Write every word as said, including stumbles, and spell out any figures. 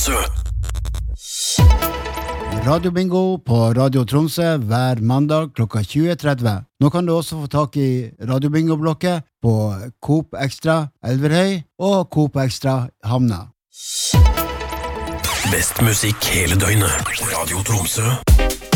Tromsø. Radio Bingo på Radio Tromsø hver mandag klokka tjue tretti. Nå kan du også få tak i Radio Bingo-blokket på Coop Extra Elverhøy og Coop Extra Hamna. Best musikk hele døgnet. Radio Tromsø.